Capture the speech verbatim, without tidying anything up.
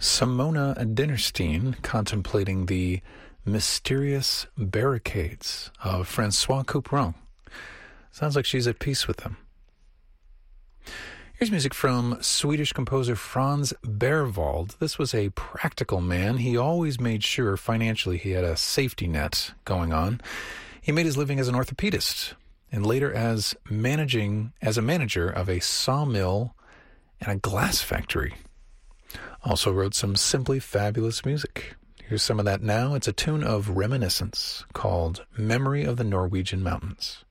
Simona Dinnerstein contemplating the mysterious barricades of Francois Couperin. Sounds like she's at peace with them. Here's music from Swedish composer Franz Berwald. This was a practical man. He always made sure financially he had a safety net going on. He made his living as an orthopedist and later as managing as a manager of a sawmill and a glass factory. Also wrote some simply fabulous music. Here's some of that now. It's a tune of reminiscence called Memory of the Norwegian Mountains.